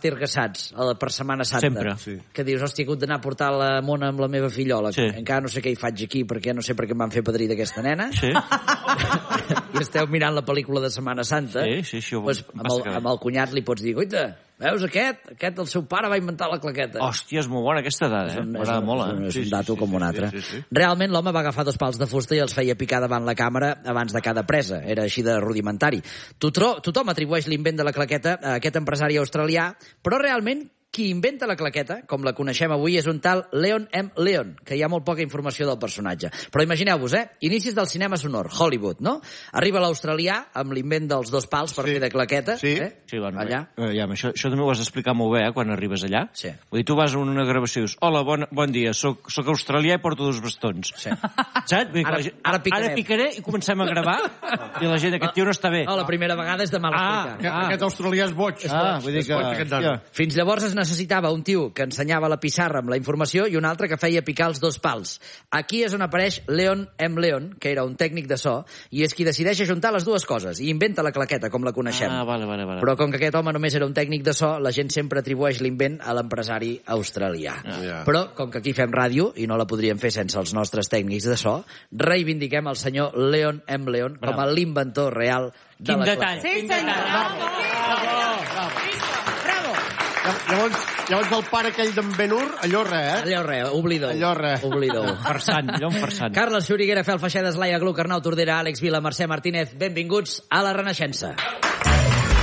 estergassats per Setmana Santa. Sempre. Sí. Que dius, hòstia, he hagut d'anar a portar la mona amb la meva fillola. Sí. Encara no sé què hi faig aquí, perquè no sé per què em van fer padrí d'aquesta nena. Sí. I esteu mirant la pel·lícula de Setmana Santa. Sí, això pues, amb el cunyat li pots dir, oita, veus aquest el seu pare va inventar la claqueta. Hòstia, és molt bona aquesta dada, m'agrada molt. És un dato com un altre. Realment l'home va agafar 2 pals de fusta i els feia picar davant la càmera abans de cada presa. Era així de rudimentari. Tothom atribueix l'invent de la claqueta a aquest empresari australià, però realment qui inventa la claqueta, com la coneixem avui, és un tal Leon M. Leon, que hi ha molt poca informació del personatge. Però imagineu-vos, inicis del cinema sonor, Hollywood, no? Arriba l'australià amb l'invent dels 2 pals per fer de claqueta. Sí. Sí, bueno, allà. Això també ho has d'explicar molt bé, quan arribes allà. Sí. Vull dir, tu vas a una gravació i dius, hola, bon dia, soc australià i porto 2 bastons. Sí. Saps? Vull dir, Ara picarem. Ara picaré i comencem a gravar i la gent, aquest tio no està bé. No, la primera vegada és de mal explicar. Aquest australià és boig. Vull dir que... Fins llavors es necessitava un tio que ensenyava la pissarra amb la informació i un altre que feia picar els 2 pals. Aquí és on apareix Leon M. Leon, que era un tècnic de so, i és qui decideix ajuntar les 2 coses i inventa la claqueta, com la coneixem. Vale. Però com que aquest home només era un tècnic de so, la gent sempre atribueix l'invent a l'empresari australià. Però, com que aquí fem ràdio, i no la podríem fer sense els nostres tècnics de so, reivindiquem el senyor Leon M. Leon com a l'inventor real de la claqueta. Sí, senyor. Llavors el pare aquell d'en Ben-Hur, allò res, Oblideu. Farsant, allò un farsant. Carles Xuriguera, Fel Feixedes, Laia Gluck, Arnau Tordera, Àlex Vila, Mercè Martínez, benvinguts a La Renaixença.